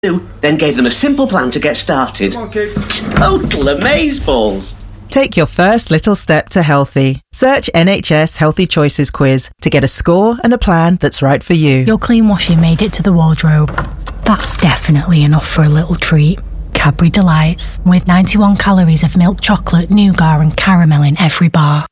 then gave them a simple plan to get started. Come on, kids. Total amazeballs. Take your first little step to healthy. Search NHS Healthy Choices quiz to get a score and a plan that's right for you. Your clean washing made it to the wardrobe. That's definitely enough for a little treat. Cadbury Delights, with 91 calories of milk chocolate, nougat and caramel in every bar.